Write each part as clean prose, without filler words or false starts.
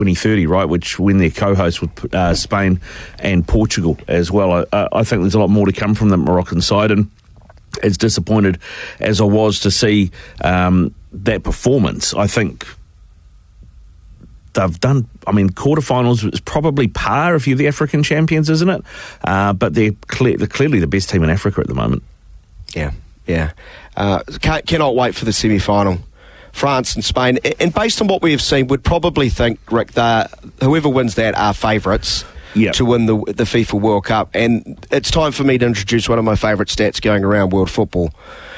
2030, right, which when they're co-hosts with Spain and Portugal as well. I think there's a lot more to come from the Moroccan side, and as disappointed as I was to see that performance, I think they've done, quarterfinals is probably par if you're the African champions, isn't it? But they're clearly the best team in Africa at the moment. Yeah. Cannot wait for the semi-final. France and Spain, and based on what we have seen, would probably think, Rick, that whoever wins that are favourites to win the FIFA World Cup. And it's time for me to introduce one of my favourite stats going around world football.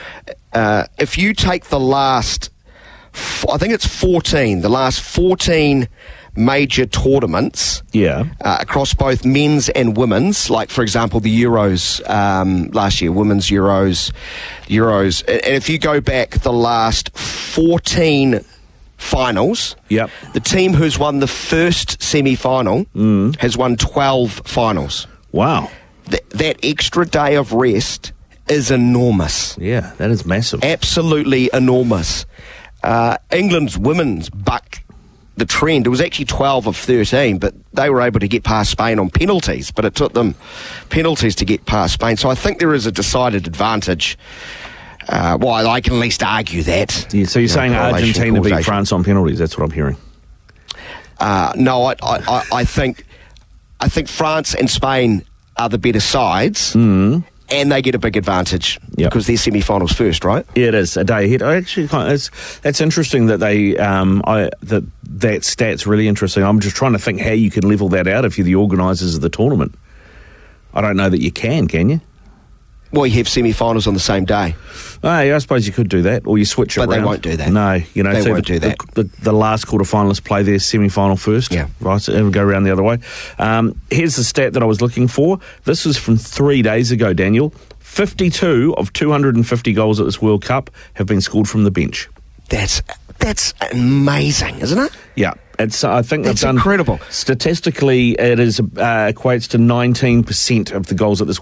If you take the last, I think it's 14, the last 14 major tournaments across both men's and women's, like, for example, the Euros last year, women's Euros. And if you go back the last 14 finals, the team who's won the first semi-final has won 12 finals. Wow. That extra day of rest is enormous. Yeah, that is massive. Absolutely enormous. England's women's buck the trend. It was actually 12 of 13, but they were able to get past Spain on penalties, but it took them penalties to get past Spain. So I think there is a decided advantage. Well, I can at least argue that. Yeah, so you're saying Argentina beat France on penalties? That's what I'm hearing. No, I think France and Spain are the better sides, and they get a big advantage because they're semi-finals first, right? Yeah, it is a day ahead. That's interesting that they that stat's really interesting. I'm just trying to think how you can level that out if you're the organisers of the tournament. I don't know that you can you? Well, you have semi-finals on the same day. I suppose you could do that, or you switch it around. But they won't do that. No, they won't do that. The last quarterfinalists play their semi-final first, right, so it would go around the other way. Here's the stat that I was looking for. This was from 3 days ago, Daniel. 52 of 250 goals at this World Cup have been scored from the bench. That's amazing, isn't it? Yeah. I think they've done incredible. Statistically, it equates to 19% of the goals at this